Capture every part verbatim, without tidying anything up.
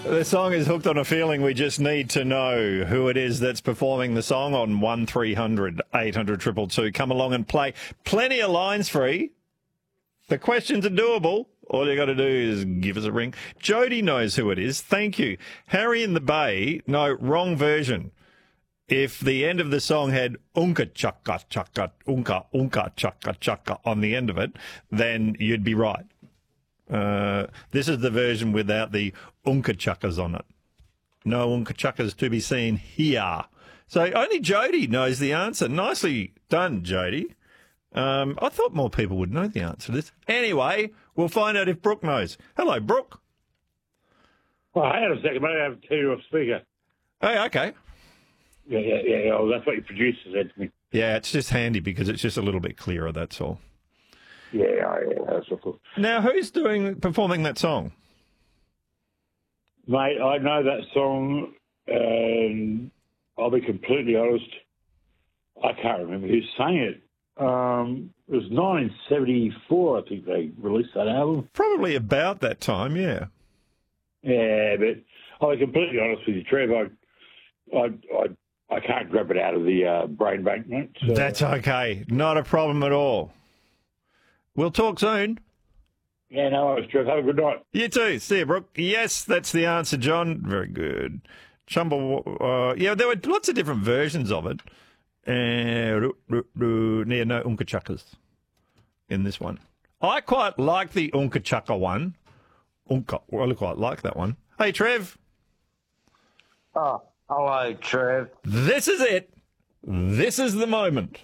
The song is Hooked on a Feeling. We just need to know who it is that's performing the song on one three hundred eight hundred two two two. Come along and play. Plenty of lines free. The questions are doable. All you got to do is give us a ring. Jody knows who it is. Thank you. Harry in the Bay. No, wrong version. If the end of the song had unka chaka chaka unka unka chaka chaka on the end of it, then you'd be right. Uh, this is the version without the unka chuckers on it. No unka chuckers to be seen here. So only Jody knows the answer. Nicely done, Jody. Um, I thought more people would know the answer to this. Anyway, we'll find out if Brooke knows. Hello, Brooke. Oh, hang on a second, mate. I have to turn you off speaker. Hey, okay. Yeah, yeah, yeah. yeah. Oh, that's what your producer said to me. Yeah, it's just handy because it's just a little bit clearer, that's all. Yeah, yeah, yeah, that's all. Now, who's doing performing that song? Mate, I know that song, and I'll be completely honest, I can't remember who sang it. Um, it was nineteen seventy-four, I think they released that album. Probably about that time, yeah. Yeah, but I'll be completely honest with you, Trev, I, I, I, I can't grab it out of the uh, brain bank, mate. So. That's okay. Not a problem at all. We'll talk soon. Yeah, no worries, Trev. Have a good night. You too. See you, Brooke. Yes, that's the answer, John. Very good. Chumble, uh, yeah, there were lots of different versions of it. Uh, near no Unka Chuckers in this one. I quite like the Unka Chucker one. Unka, well, I quite like that one. Hey, Trev. Oh, hello, Trev. This is it. This is the moment.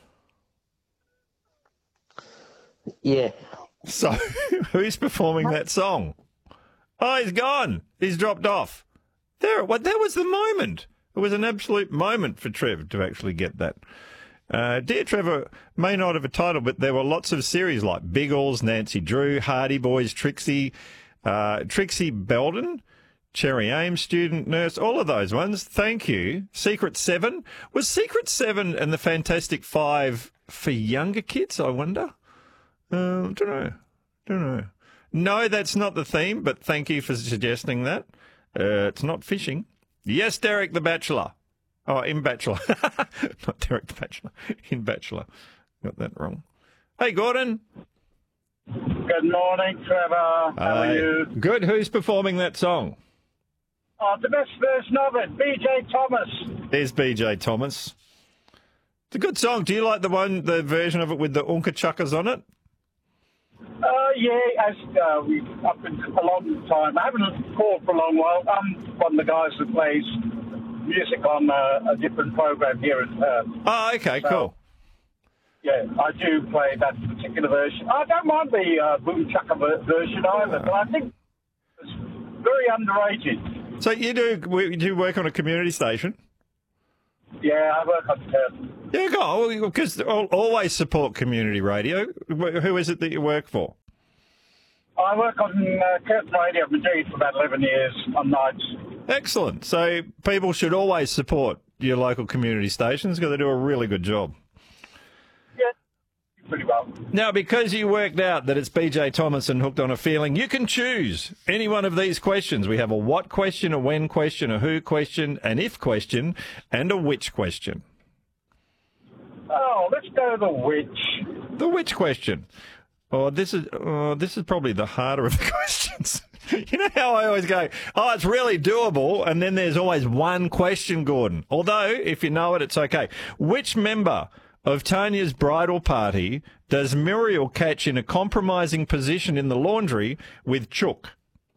Yeah. So, who's performing that song? Oh, he's gone. He's dropped off. There, what? That was the moment. It was an absolute moment for Trev to actually get that. Uh, Dear Trevor may not have a title, but there were lots of series like Biggles, Nancy Drew, Hardy Boys, Trixie, uh, Trixie Belden, Cherry Ames, Student Nurse, all of those ones. Thank you. Secret Seven. Was Secret Seven and the Fantastic Five for younger kids, I wonder? Uh, don't know. Don't know. No, that's not the theme, but thank you for suggesting that. Uh, it's not fishing. Yes, Derek the Bachelor. Oh, in Bachelor. Not Derek the Bachelor. In Bachelor. Got that wrong. Hey, Gordon. Good morning, Trevor. How Hi. are you? Good. Who's performing that song? Oh, the best version of it, B J Thomas. There's B J Thomas. It's a good song. Do you like the one, the version of it with the Unka Chuckers on it? Uh, yeah, as uh, we've up in a long time. I haven't called for a long while. I'm one of the guys that plays music on uh, a different program here at Perth. Oh, okay, So, cool. Yeah, I do play that particular version. I don't mind the uh, Boom Chaka ver- version either, but I think it's very underrated. So you do, you do work on a community station? Yeah, I work on Perth. Yeah, go because always support community radio. Who is it that you work for? I work on uh, Curtin Radio. I've been doing it for about eleven years on nights. Excellent. So people should always support your local community stations because they do a really good job. Yeah, pretty well. Now, because you worked out that it's B J Thomas and Hooked on a Feeling, you can choose any one of these questions. We have a what question, a when question, a who question, an if question, and a which question. Oh, let's go to the which. The which question. Oh, this is oh, this is probably the harder of the questions. You know how I always go, oh, it's really doable, and then there's always one question, Gordon. Although, if you know it, it's okay. Which member of Tanya's bridal party does Muriel catch in a compromising position in the laundry with Chook?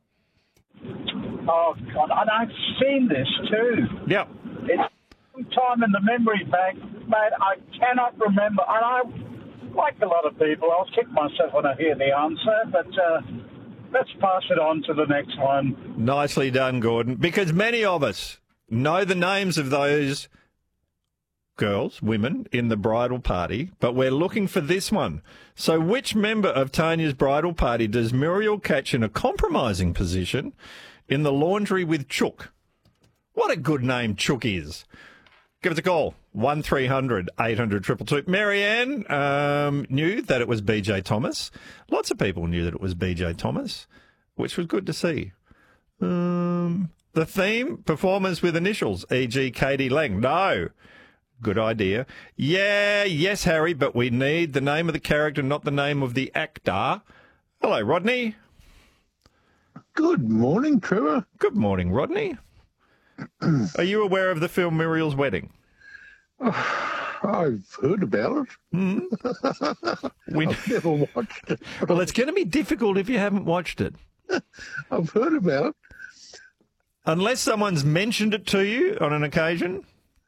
Oh, God, and I've seen this too. Yep. It's some time in the memory bank, mate. I cannot remember. And I, like a lot of people, I'll kick myself when I hear the answer, but uh, let's pass it on to the next one. Nicely done, Gordon. Because many of us know the names of those girls, women, in the bridal party, but we're looking for this one. So which member of Tanya's bridal party does Muriel catch in a compromising position in the laundry with Chook? What a good name Chook is. Give us a call, one three hundred eight hundred two two two. Marianne um, knew that it was B J Thomas. Lots of people knew that it was B J Thomas, which was good to see. Um, The theme, performers with initials, for example. Katie Lang. No. Good idea. Yeah, yes, Harry, but we need the name of the character, not the name of the actor. Hello, Rodney. Good morning, Trevor. Good morning, Rodney. Are you aware of the film Muriel's Wedding? Oh, I've heard about it. Mm. we... I've never watched it. Well, it's going to be difficult if you haven't watched it. I've heard about it. Unless someone's mentioned it to you on an occasion.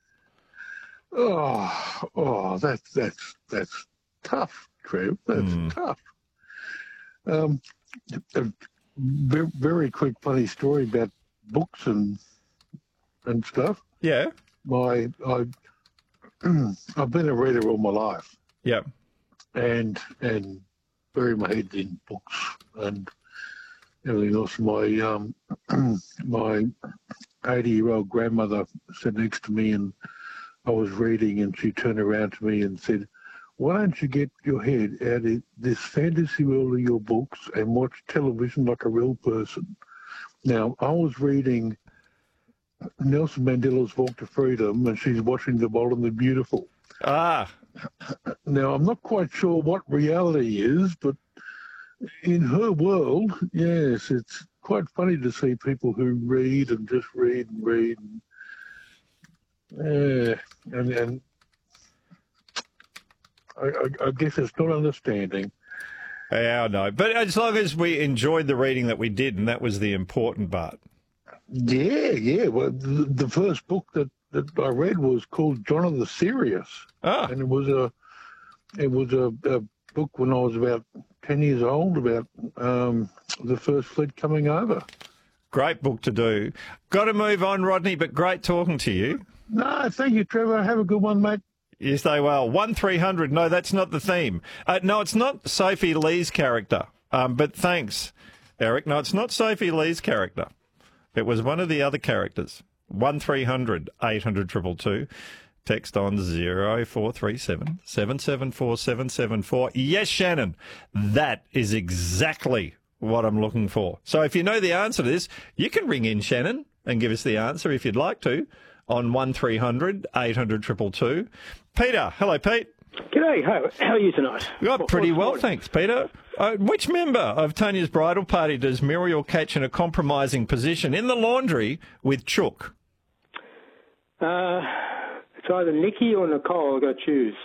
Oh, oh, that's that's that's tough, Trev. That's mm. tough. Um, a very, very quick, funny story about books and and stuff. Yeah. My I I've been a reader all my life. Yeah. And and bury my head in books and everything else. My um my eighty year old grandmother sat next to me and I was reading and she turned around to me and said, "Why don't you get your head out of this fantasy world of your books and watch television like a real person?" Now, I was reading Nelson Mandela's Walk to Freedom and she's watching The Bold and the Beautiful. Ah. Now, I'm not quite sure what reality is, but in her world, yes, it's quite funny to see people who read and just read and read and Yeah, and, and I, I, I guess it's not understanding. Yeah, I know. But as long as we enjoyed the reading that we did, and that was the important part. Yeah, yeah. Well, the, the first book that, that I read was called John of the Serious. Ah. And it was a it was a, a book when I was about ten years old about um, the first fleet coming over. Great book to do. Got to move on, Rodney, but great talking to you. No, thank you, Trevor. Have a good one, mate. You stay well. one three hundred. No, that's not the theme. Uh, no, it's not Sophie Lee's character. Um, but thanks, Eric. No, it's not Sophie Lee's character. It was one of the other characters. one three hundred eight hundred two two two. Text on zero four three seven seven seven four seven seven four. Yes, Shannon, that is exactly what I'm looking for. So if you know the answer to this, you can ring in, Shannon, and give us the answer if you'd like to on one three hundred eight hundred two two two. Peter. Hello, Pete. G'day. How, how are you tonight? You're pretty well, thanks, Peter. Uh, which member of Tanya's bridal party does Muriel catch in a compromising position in the laundry with Chook? Uh, it's either Nikki or Nicole. I've got to choose.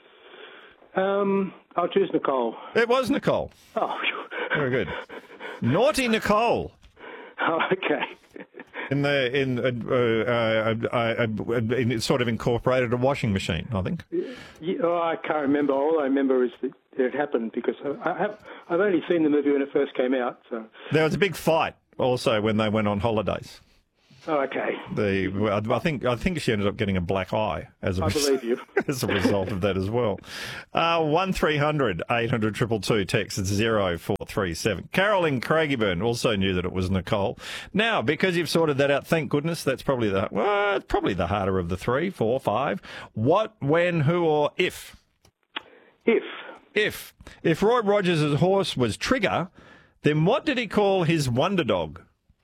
Um, I'll choose Nicole. It was Nicole. Oh, very good. Naughty Nicole. Oh, okay. In the in uh, uh, uh, uh, in, it sort of incorporated a washing machine, I think. Yeah, oh, I can't remember. All I remember is that it happened because I have I've only seen the movie when it first came out. So there was a big fight also when they went on holidays. Oh, okay. The well, I think I think she ended up getting a black eye as a I res- believe you. as a result of that as well. Uh, one three hundred eight hundred two two two. Text zero four three seven. Carol in Craigieburn also knew that it was Nicole. Now, because you've sorted that out, thank goodness. That's probably the well, it's probably the harder of the three, four, five. What, when, who, or if? If. If if Roy Rogers' horse was Trigger, then what did he call his wonder dog?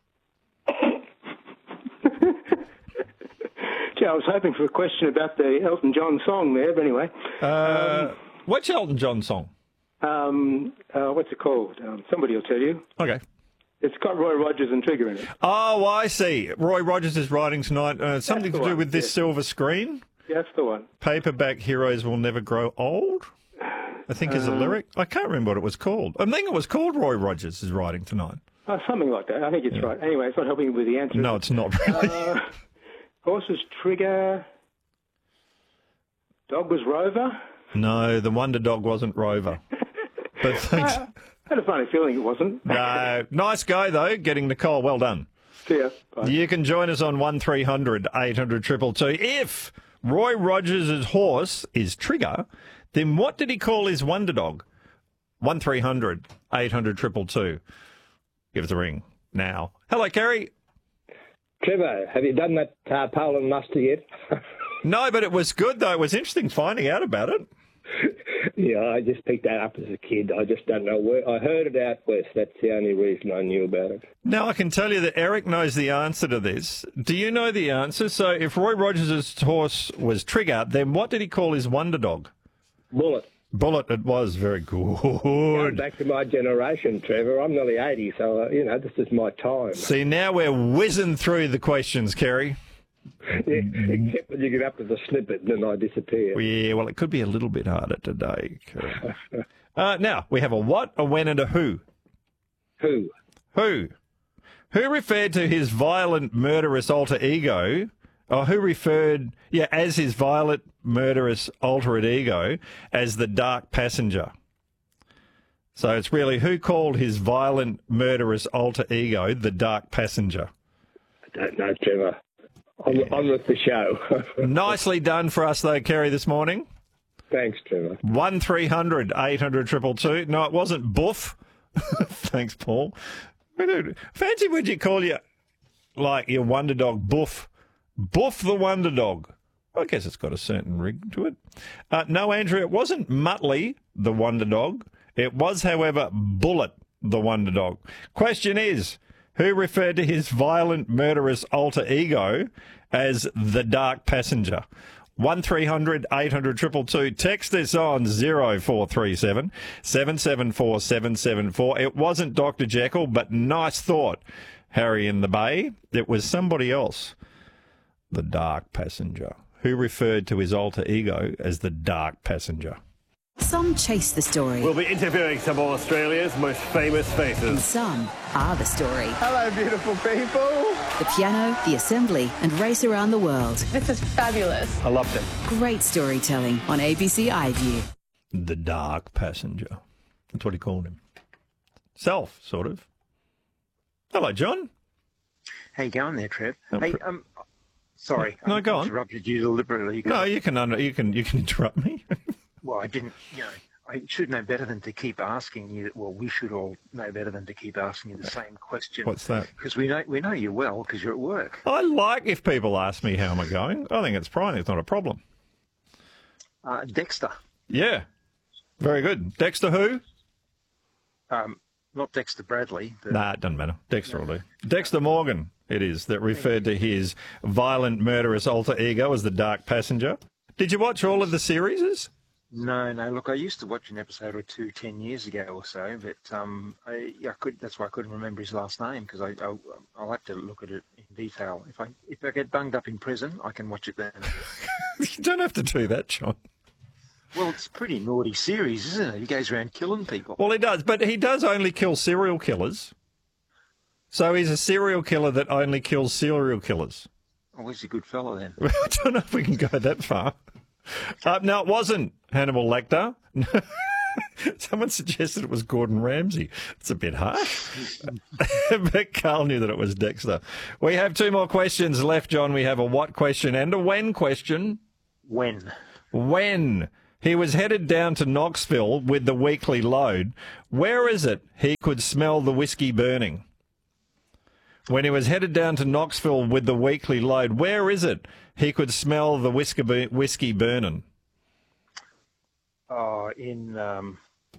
I was hoping for a question about the Elton John song there, but anyway. Uh, um, what's Elton John song? Um, uh, what's it called? Um, somebody will tell you. Okay. It's got Roy Rogers and Trigger in it. Oh, I see. Roy Rogers is writing tonight. Uh, something to do one, with this yes. silver screen? Yeah, that's the one. Paperback heroes will never grow old, I think is a Um, lyric. I can't remember what it was called. I think it was called Roy Rogers is writing tonight. Oh, something like that. I think it's Yeah. right. Anyway, it's not helping you with the answer. No, it's not really. Uh, horse was Trigger. Dog was Rover. No, the wonder dog wasn't Rover. But thanks. I had a funny feeling it wasn't. No, nice go, though, getting Nicole. Well done. See ya. Bye. You can join us on one three hundred eight hundred two two two. If Roy Rogers' horse is Trigger, then what did he call his wonder dog? one three hundred eight hundred two two two. Give us a ring now. Hello, Kerry. Trevor, have you done that uh, Pole and Muster yet? No, but it was good, though. It was interesting finding out about it. Yeah, I just picked that up as a kid. I just don't know where. I heard it out west. That's the only reason I knew about it. Now, I can tell you that Eric knows the answer to this. Do you know the answer? So if Roy Rogers' horse was Trigger, then what did he call his wonder dog? Bullet. Bullet, it was. Very good. Going back to my generation, Trevor. I'm nearly eighty, so, uh, you know, this is my time. See, now we're whizzing through the questions, Kerry. Yeah, except when you get up to the snippet and then I disappear. Yeah, well, it could be a little bit harder today, Kerry. uh, now, we have a what, a when, and a who. Who? Who? Who referred to his violent, murderous alter ego, or who referred, yeah, as his violent, murderous alter ego, as the Dark Passenger? So it's really who called his violent, murderous alter ego the Dark Passenger? I don't know, Trevor. I'm, I'm with the show. Nicely done for us, though, Kerry, this morning. Thanks, Trevor. one three hundred eight hundred two two two. No, it wasn't Boof. Thanks, Paul. Fancy would you call you, like, your wonder dog Boof? Boof the wonder dog. I guess it's got a certain rig to it. Uh, no, Andrew, it wasn't Muttley the wonder dog. It was, however, Bullet the wonder dog. Question is, who referred to his violent, murderous alter ego as the Dark Passenger? one three hundred eight hundred two two two. Text us on zero four three seven seven seven four seven seven four. It wasn't Doctor Jekyll, but nice thought, Harry in the Bay. It was somebody else. The Dark Passenger. Who referred to his alter ego as the Dark Passenger? Some chase the story. We'll be interviewing some of Australia's most famous And faces. some are the story. Hello, beautiful people. The piano, the assembly, and race around the world. This is fabulous. I loved it. Great storytelling on A B C iView. The Dark Passenger. That's what he called him. Self, sort of. Hello, John. How you going there, Trev? Oh, hey, pr- um, sorry, No, I go on. interrupted you deliberately. 'cause- No, you can under, you can you can interrupt me. Well, I didn't. You know, I should know better than to keep asking you. Well, we should all know better than to keep asking you the same question. What's that? Because we know we know you well because you're at work. I like if people ask me how am I going. I think it's fine. It's not a problem. Uh, Dexter, Yeah. Very good. Dexter who? um, not Dexter Bradley. But Nah, it doesn't matter. Dexter will do. Dexter Morgan, it is, that referred to his violent, murderous alter ego as the Dark Passenger. Did you watch all of the series? No, no. Look, I used to watch an episode or two ten years ago or so, but um, I, I could. That's why I couldn't remember his last name because I, I I'll have to look at it in detail. If I if I get bunged up in prison, I can watch it then. You don't have to do that, John. Well, it's a pretty naughty series, isn't it? He goes around killing people. Well, he does, but he does only kill serial killers. So he's a serial killer that only kills serial killers. Oh, he's a good fellow then. I don't know if we can go that far. Uh, no, it wasn't Hannibal Lecter. Someone suggested it was Gordon Ramsay. It's a bit harsh. But Carl knew that it was Dexter. We have two more questions left, John. We have a what question and a when question. When? When he was headed down to Knoxville with the weekly load, where is it he could smell the whiskey burning? When he was headed down to Knoxville with the weekly load, where is it he could smell the whiskey, whiskey burning? Oh, in um,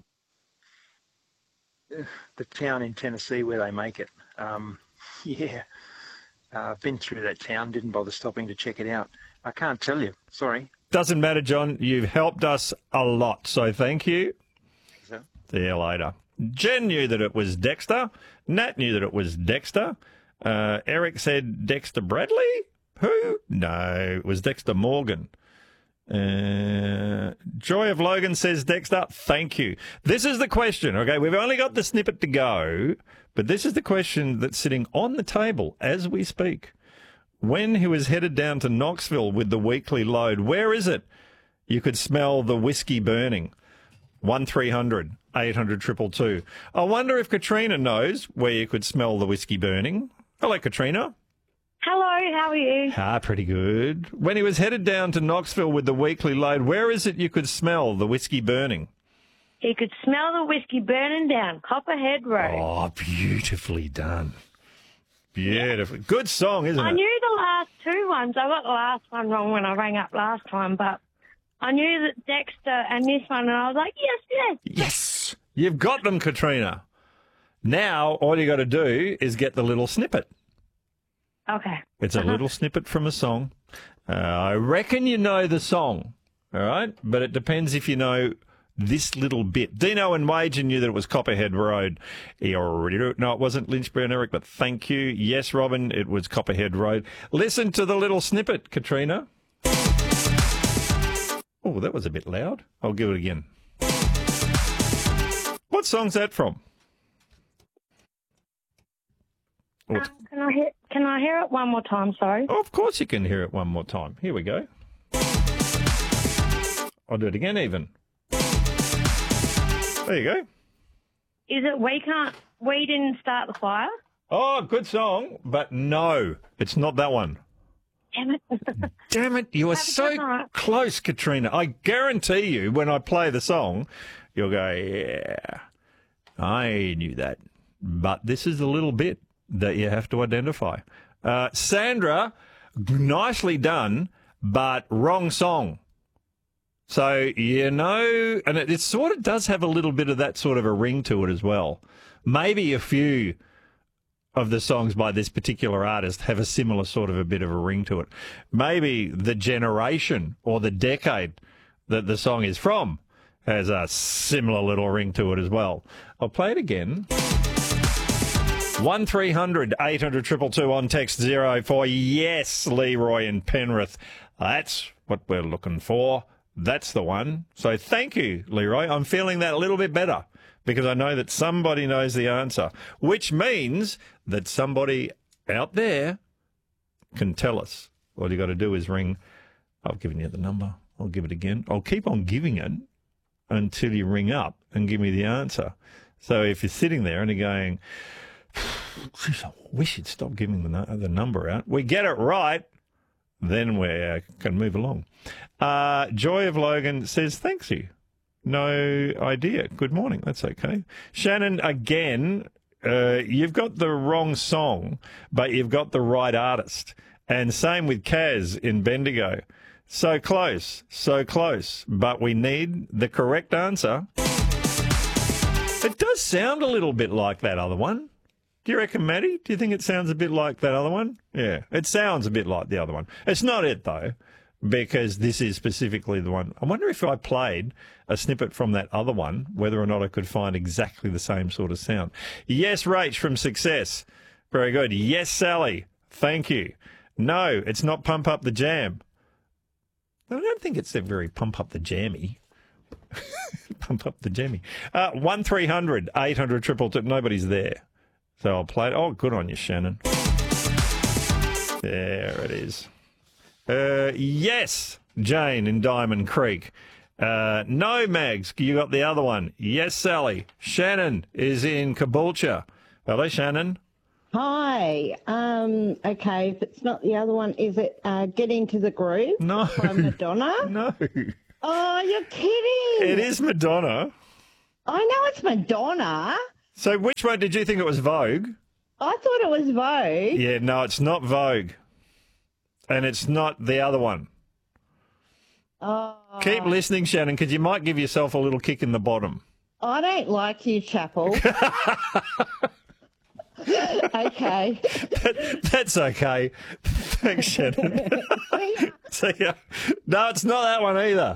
the town in Tennessee where they make it. Um, yeah, uh, I've been through that town, didn't bother stopping to check it out. I can't tell you. Sorry. Doesn't matter, John. You've helped us a lot, so thank you. So? See you later. Jen knew that it was Dexter. Nat knew that it was Dexter. Uh, Eric said Dexter Bradley? Who? No, it was Dexter Morgan. Uh, Joy of Logan says Dexter, thank you. This is the question, okay? We've only got the snippet to go, but this is the question that's sitting on the table as we speak. When he was headed down to Knoxville with the weekly load, where is it you could smell the whiskey burning? one three hundred eight hundred two two two. I wonder if Katrina knows where you could smell the whiskey burning. Hello, Katrina. Hello, how are you? Ah, pretty good. When he was headed down to Knoxville with the weekly load, where is it you could smell the whiskey burning? You could smell the whiskey burning down Copperhead Road. Oh, beautifully done. Beautiful. Good song, isn't I it? knew the last two ones. I got the last one wrong when I rang up last time, but I knew that Dexter and this one, and I was like, yes, yes. Yes, you've got them, Katrina. Now, all you got to do is get the little snippet. Okay. It's a Uh-huh. little snippet from a song. Uh, I reckon you know the song, all right? But it depends if you know this little bit. Dino and Wager knew that it was Copperhead Road. He already knew it. No, it wasn't Lynchburn, Eric, but thank you. Yes, Robin, it was Copperhead Road. Listen to the little snippet, Katrina. Oh, that was a bit loud. I'll give it again. What song's that from? Oh, Um, can I hear? Can I hear it one more time? Sorry. Oh, of course you can hear it one more time. Here we go. I'll do it again even. There you go. Is it We Can't? We Didn't Start the Fire? Oh, good song, but no, it's not that one. Damn it! Damn it, you are so close, Katrina. I guarantee you when I play the song, you'll go, yeah, I knew that. But this is a little bit that you have to identify. Uh, Sandra, nicely done, but wrong song. So, you know, and it, it sort of does have a little bit of that sort of a ring to it as well. Maybe a few of the songs by this particular artist have a similar sort of a bit of a ring to it. Maybe the generation or the decade that the song is from has a similar little ring to it as well. I'll play it again. one three hundred eight hundred two two two on text zero four. Yes, Leroy in Penrith. That's what we're looking for. That's the one. So thank you, Leroy. I'm feeling that a little bit better because I know that somebody knows the answer, which means that somebody out there can tell us. All you got to do is ring. I've given you the number. I'll give it again. I'll keep on giving it until you ring up and give me the answer. So if you're sitting there and you're going, geez, I wish you'd stop giving the, no- the number out. We get it right, then we uh, can move along. Uh, Joy of Logan says, thanks you. No idea. Good morning. That's okay. Shannon, again, uh, you've got the wrong song, but you've got the right artist. And same with Kaz in Bendigo. So close, so close, but we need the correct answer. It does sound a little bit like that other one. Do you reckon, Maddie? Do you think it sounds a bit like that other one? Yeah, it sounds a bit like the other one. It's not it, though, because this is specifically the one. I wonder if I played a snippet from that other one, whether or not I could find exactly the same sort of sound. Yes, Rach from Success. Very good. Yes, Sally. Thank you. No, it's not Pump Up the Jam. I don't think it's that very Pump Up the Jammy. Pump Up the Jammy. Uh, one three hundred eight hundred triple two. Nobody's there. So I'll play it. Oh, good on you, Shannon. There it is. Uh, yes, Jane in Diamond Creek. Uh, no, Mags, you got the other one. Yes, Sally. Shannon is in Caboolture. Hello, Shannon. Hi. Um, okay, if it's not the other one, is it uh, Get Into the Groove? No. By Madonna? No. Oh, you're kidding. It is Madonna. I know it's Madonna. So which one did you think it was Vogue? I thought it was Vogue. Yeah, no, it's not Vogue. And it's not the other one. Oh. Keep listening, Shannon, because you might give yourself a little kick in the bottom. I don't like you, Chapel. Okay. That, that's okay. Thanks, Shannon. See ya. No, it's not that one either.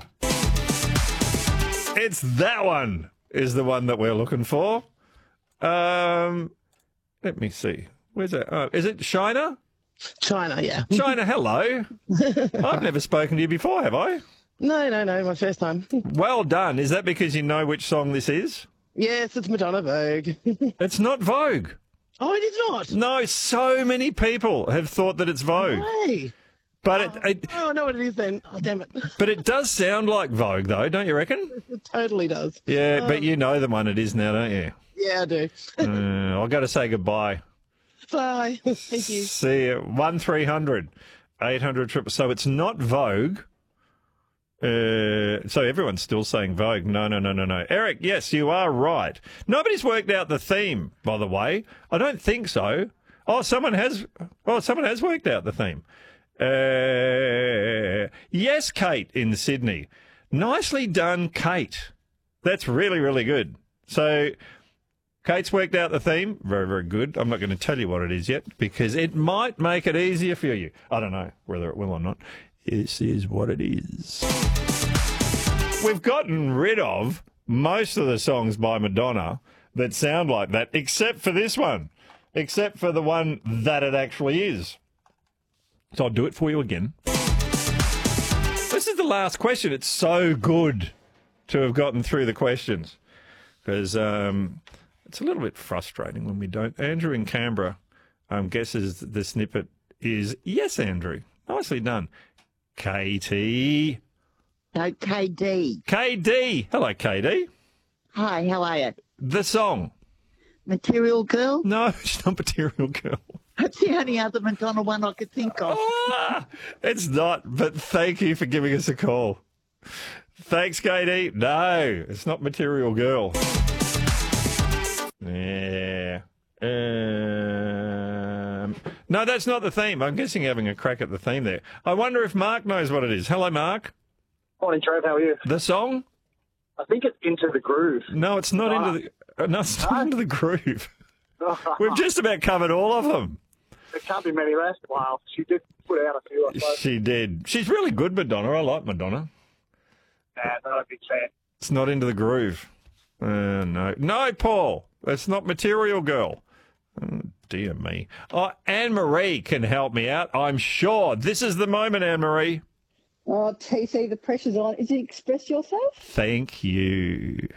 It's that one is the one that we're looking for. Um, let me see. Where's that? Oh, is it China? China, yeah. China, hello. I've never spoken to you before, have I? No, no, no, my first time. Well done. Is that because you know which song this is? Yes, it's Madonna Vogue. It's not Vogue. Oh, it is not? No, so many people have thought that it's Vogue. Hey. But it, it, oh, I know what it is then. Oh, damn it. But it does sound like Vogue, though, don't you reckon? It totally does. Yeah, um, but you know the one it is now, don't you? Yeah, I do. uh, I've got to say goodbye. Bye. Thank you. See you. one three hundred eight hundred triple. So it's not Vogue. Uh, so everyone's still saying Vogue. No, no, no, no, no. Eric, yes, you are right. Nobody's worked out the theme, by the way. I don't think so. Oh, someone has. Oh, someone has worked out the theme. Uh, yes, Kate in Sydney. Nicely done, Kate. That's really, really good. So Kate's worked out the theme. Very, very good. I'm not going to tell you what it is yet because it might make it easier for you. I don't know whether it will or not. This is what it is. We've gotten rid of most of the songs by Madonna that sound like that, except for this one, except for the one that it actually is. So I'll do it for you again. This is the last question. It's so good to have gotten through the questions because um, it's a little bit frustrating when we don't. Andrew in Canberra um, guesses the snippet is yes, Andrew. Nicely done. Katie. No, K D. K D. Hello, K D. Hi, how are you? The song. Material Girl? No, it's not Material Girl. That's the only other Madonna one I could think of. Ah, it's not, but thank you for giving us a call. Thanks, Katie. No, it's not Material Girl. Yeah. Um, no, that's not the theme. I'm guessing you're having a crack at the theme there. I wonder if Mark knows what it is. Hello, Mark. Morning, Trev. How are you? The song? I think it's Into the Groove. No, it's not No. into the. uh, No, it's not into the groove. We've just about covered all of them. There can't be many left. Wow. She did put out a few, I suppose. She did. She's really good, Madonna. I like Madonna. Nah, not a big fan. It's not into the groove. Uh, no. No, Paul. That's not Material Girl. Oh, dear me. Oh, Anne-Marie can help me out, I'm sure. This is the moment, Anne-Marie. Oh, T C, the pressure's on. Is it Express Yourself? Thank you.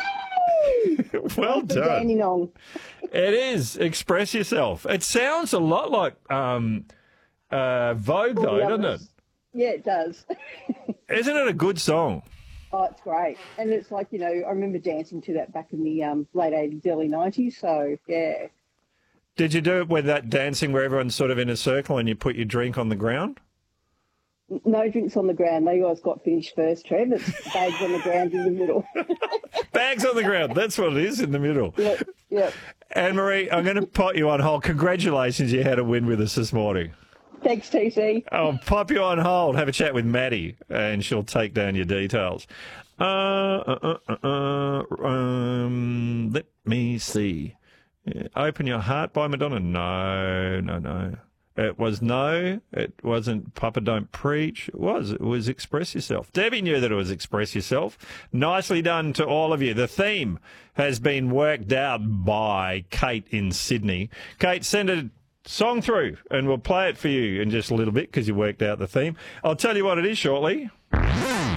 Well The done. Dandenong. It is. Express Yourself. It sounds a lot like um, uh, Vogue, All though, the doesn't it? others. Yeah, it does. Isn't it a good song? Oh, it's great. And it's like, you know, I remember dancing to that back in the um, late eighties, early nineties. So, yeah. Did you do it with that dancing where everyone's sort of in a circle and you put your drink on the ground? No drinks on the ground. They guys got finished first, Trev. It's bags on the ground in the middle. Bags on the ground. That's what it is in the middle. Yep, yep. Anne-Marie, I'm going to put you on hold. Congratulations, you had a win with us this morning. Thanks, T C. I'll pop you on hold, have a chat with Maddie, and she'll take down your details. Uh, uh, uh, uh, um, let me see. Yeah, Open Your Heart by Madonna. No, no, no. It was no. It wasn't Papa Don't Preach. It was. It was Express Yourself. Debbie knew that it was Express Yourself. Nicely done to all of you. The theme has been worked out by Kate in Sydney. Kate, send a song through and we'll play it for you in just a little bit because you worked out the theme. I'll tell you what it is shortly.